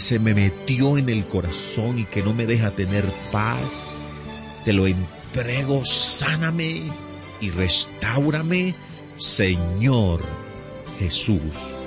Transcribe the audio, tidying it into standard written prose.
se me metió en el corazón y que no me deja tener paz, te lo entrego, sáname y restáurame, Señor Jesús.